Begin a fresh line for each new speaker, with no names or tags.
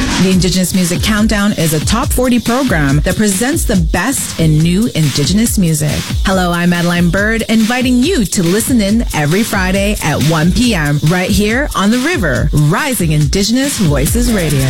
The Indigenous Music Countdown is a top 40 program that presents the best in new Indigenous music. Hello, I'm Madeline Bird, inviting you to listen in every Friday at 1 p.m. right here on The River, Rising Indigenous Voices Radio.